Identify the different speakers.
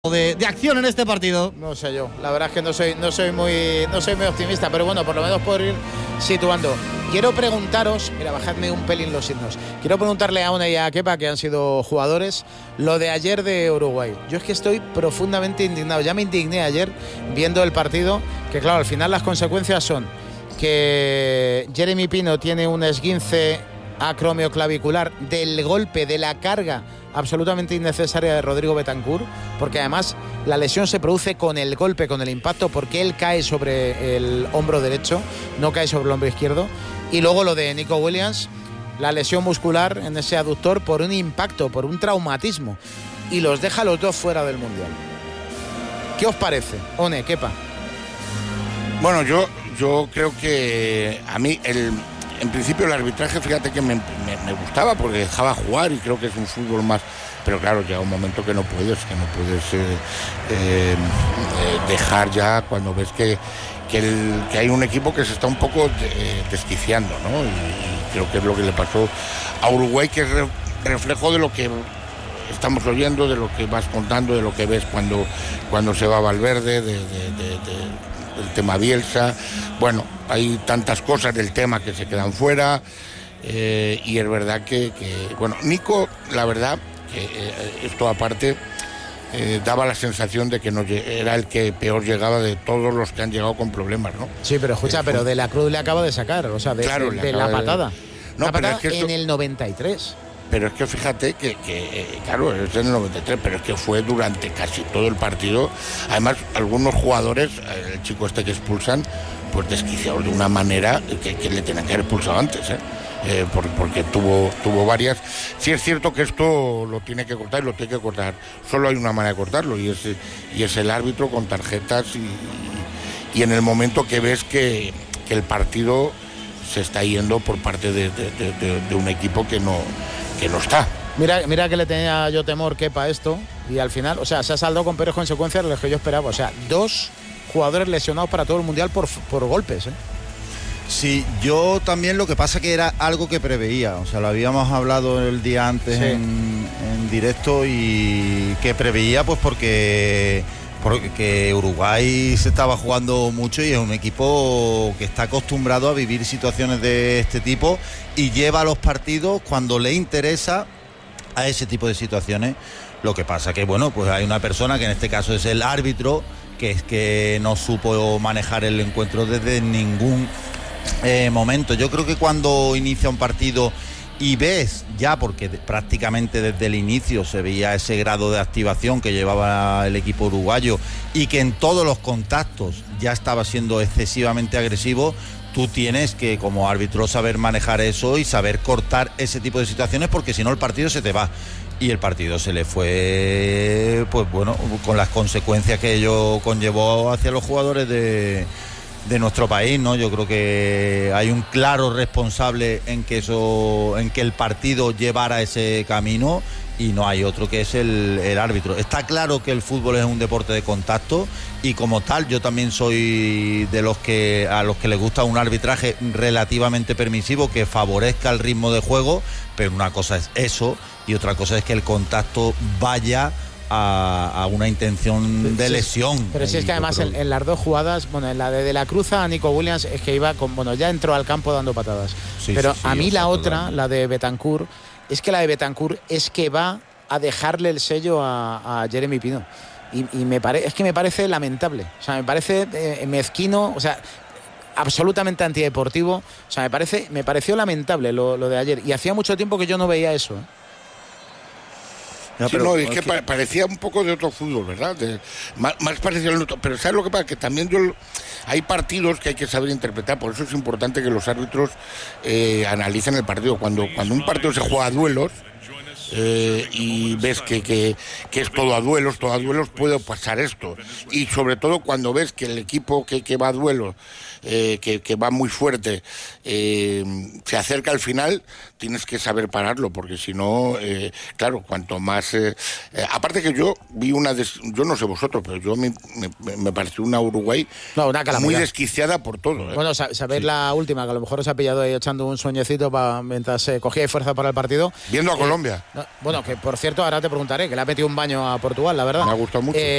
Speaker 1: de acción en este partido.
Speaker 2: No sé yo, la verdad es que no soy muy optimista, pero bueno, por lo menos puedo ir situando. Quiero preguntaros, mira, bajadme un pelín los signos. Quiero preguntarle a Una y a Kepa, que han sido jugadores, lo de ayer de Uruguay. Yo es que estoy profundamente indignado. Ya me indigné ayer viendo el partido, que claro, al final las consecuencias son que Jeremy Pino tiene un esguince acromioclavicular del golpe, de la carga absolutamente innecesaria de Rodrigo Bentancur, porque además la lesión se produce con el golpe, con el impacto, porque él cae sobre el hombro derecho, no cae sobre el hombro izquierdo. Y luego lo de Nico Williams, la lesión muscular en ese aductor por un impacto, por un traumatismo, y los deja a los dos fuera del Mundial. ¿Qué os parece, One, Kepa?
Speaker 3: Bueno, yo creo que a mí en principio el arbitraje, fíjate que me gustaba porque dejaba jugar y creo que es un fútbol más, pero claro, llega un momento que no puedes dejar ya cuando ves que hay un equipo que se está un poco desquiciando, ¿no? Y creo que es lo que le pasó a Uruguay, que es reflejo de lo que estamos oyendo, de lo que vas contando, de lo que ves cuando se va Valverde, del tema Bielsa. Bueno, hay tantas cosas del tema que se quedan fuera, y es verdad que bueno, Nico, la verdad que esto aparte daba la sensación de que no era el que peor llegaba de todos los que han llegado con problemas, ¿no?
Speaker 2: Sí, pero escucha, pero de la Cruz le acaba de sacar, o sea,
Speaker 3: claro,
Speaker 2: de la patada.
Speaker 3: No,
Speaker 2: la patada
Speaker 3: pero es que
Speaker 2: en el 93.
Speaker 3: Pero es que fíjate que claro, es en el 93, pero es que fue durante casi todo el partido. Además, algunos jugadores, el chico este que expulsan, pues desquiciados de una manera que le tenían que haber expulsado antes, porque tuvo varias. Sí es cierto que esto lo tiene que cortar y lo tiene que cortar. Solo hay una manera de cortarlo y es el árbitro con tarjetas y en el momento que ves que el partido se está yendo por parte de un equipo que no está.
Speaker 2: Mira que le tenía yo temor, Kepa, esto, y al final, o sea, se ha saldado con peores consecuencias de las que yo esperaba. O sea, 2 jugadores lesionados para todo el Mundial por golpes, ¿eh?
Speaker 1: Sí, yo también, lo que pasa que era algo que preveía, o sea, lo habíamos hablado el día antes, sí, en directo, y que preveía pues porque Uruguay se estaba jugando mucho y es un equipo que está acostumbrado a vivir situaciones de este tipo y lleva los partidos cuando le interesa a ese tipo de situaciones. Lo que pasa que, bueno, pues hay una persona que en este caso es el árbitro, que es que no supo manejar el encuentro desde ningún momento. Yo creo que cuando inicia un partido y ves ya, porque prácticamente desde el inicio se veía ese grado de activación que llevaba el equipo uruguayo y que en todos los contactos ya estaba siendo excesivamente agresivo, tú tienes que, como árbitro, saber manejar eso y saber cortar ese tipo de situaciones, porque si no el partido se te va. Y el partido se le fue, pues bueno, con las consecuencias que ello conllevó hacia los jugadores de nuestro país, ¿no? Yo creo que hay un claro responsable en que el partido llevara ese camino, y no hay otro, que es el árbitro. Está claro que el fútbol es un deporte de contacto y como tal yo también soy de los que a los que les gusta un arbitraje relativamente permisivo que favorezca el ritmo de juego, pero una cosa es eso y otra cosa es que el contacto vaya a una intención de lesión.
Speaker 2: Pero si es que además en las 2 jugadas, bueno, en la de la Cruz a Nico Williams, es que iba con, bueno, ya entró al campo dando patadas. Sí, pero sí, a mí la otra, la de Bentancur, es que la de Bentancur es que va a dejarle el sello a Jeremy Pino. Y es que me parece lamentable. O sea, me parece mezquino, o sea, absolutamente antideportivo. O sea, me pareció lamentable lo de ayer. Y hacía mucho tiempo que yo no veía eso, ¿eh?
Speaker 3: No, sí, no, es que parecía un poco de otro fútbol, ¿verdad? Más parecido al otro. Pero ¿sabes lo que pasa? Que también hay partidos que hay que saber interpretar. Por eso es importante que los árbitros analicen el partido. Cuando un partido se juega a duelos, y ves que es todo a duelos puede pasar esto. Y sobre todo cuando ves que el equipo que va a duelos, que va muy fuerte, se acerca al final, tienes que saber pararlo, porque si no, claro, cuanto más... aparte que yo vi yo no sé vosotros, pero yo me pareció una Uruguay muy desquiciada por todo.
Speaker 2: Bueno, sabéis la última, que a lo mejor os ha pillado ahí echando un sueñecito mientras cogía fuerza para el partido.
Speaker 3: Viendo a Colombia.
Speaker 2: Bueno, que por cierto, ahora te preguntaré, que le ha metido un baño a Portugal, la verdad.
Speaker 3: Me ha gustado mucho.